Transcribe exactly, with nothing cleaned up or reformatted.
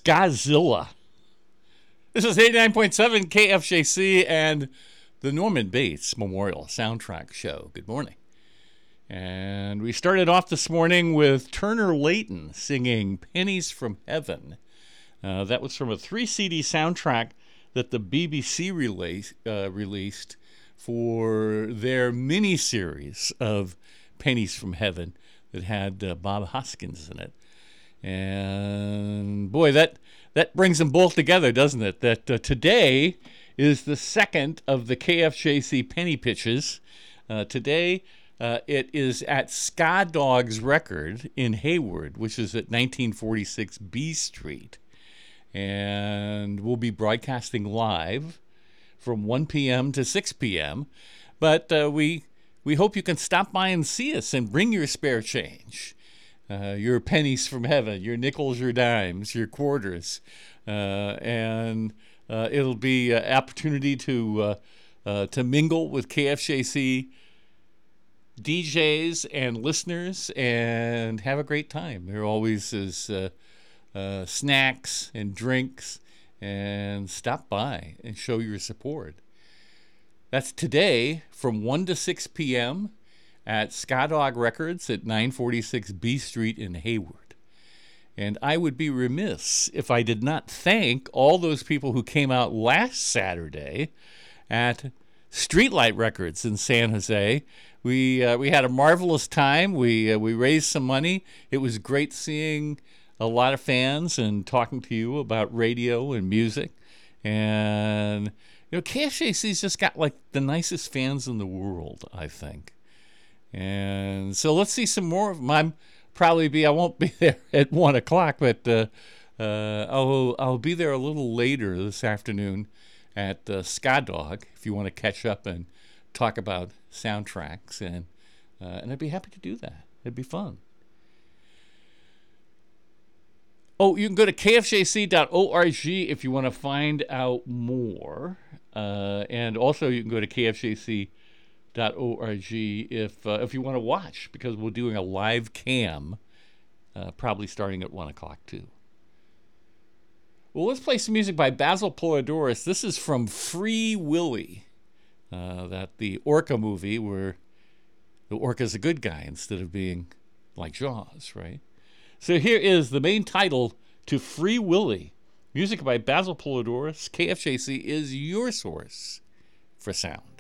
Skazilla. This is eighty-nine point seven K F J C and the Norman Bates Memorial Soundtrack Show. Good morning. And we started off this morning with Turner Layton singing Pennies from Heaven. Uh, that was from a three C D soundtrack that the B B C release, uh, released for their mini-series of Pennies from Heaven that had uh, Bob Hoskins in it. And boy, that that brings them both together, doesn't it? That uh, today is the second of the K F J C penny pitches. Uh, today, uh, it is at Ska Dog's Record in Hayward, which is at nineteen forty-six B Street. And we'll be broadcasting live from one p.m. to six p.m. But uh, we we hope you can stop by and see us and bring your spare change. Uh, your pennies from heaven, your nickels, your dimes, your quarters, uh, and uh, it'll be an opportunity to uh, uh, to mingle with K F J C D Js and listeners and have a great time. There always is uh, uh, snacks and drinks, and stop by and show your support. That's today from one to six p.m. at Ska Dog Records at nine forty-six B Street in Hayward. And I would be remiss if I did not thank all those people who came out last Saturday at Streetlight Records in San Jose. We uh, we had a marvelous time. We uh, we raised some money. It was great seeing a lot of fans and talking to you about radio and music. And you know, K F J C's just got like the nicest fans in the world, I think. And so let's see some more of them. I'm probably be I won't be there at one o'clock, but uh, uh, I'll I'll be there a little later this afternoon at uh, Ska Dog if you want to catch up and talk about soundtracks, and uh, and I'd be happy to do that. It'd be fun. Oh, you can go to K F J C dot org if you want to find out more, uh, and also you can go to K F J C dot org if uh, if you want to watch, because we're doing a live cam, uh, probably starting at one o'clock too. Well, let's play some music by Basil Poledouris. This is from Free Willy, uh, that the orca movie where the orca's a good guy instead of being like Jaws, right? So here is the main title to Free Willy, music by Basil Poledouris. K F J C is your source for sound.